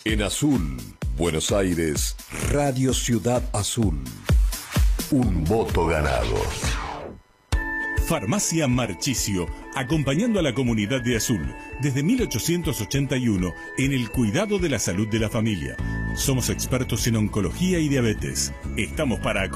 En azul, Buenos Aires, Radio Ciudad Azul. Un voto ganado. Farmacia Marchisio, acompañando a la comunidad de Azul desde 1881 en el cuidado de la salud de la familia. Somos expertos en oncología y diabetes. Estamos para